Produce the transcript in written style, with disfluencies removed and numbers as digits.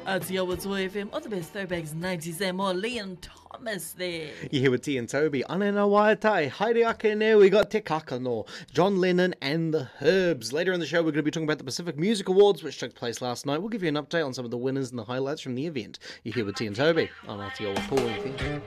RTL Toy FM, all the best throwbacks 90s and more. Liam Thomas there. You're here with T and Toby. Anena Waitai, Haere Ake Ne, we got Te Kakano, John Lennon and the Herbs. Later in the show, we're going to be talking about the Pacific Music Awards, which took place last night. We'll give you an update on some of the winners and the highlights from the event. You're here with T and Toby on RTL Paul FM.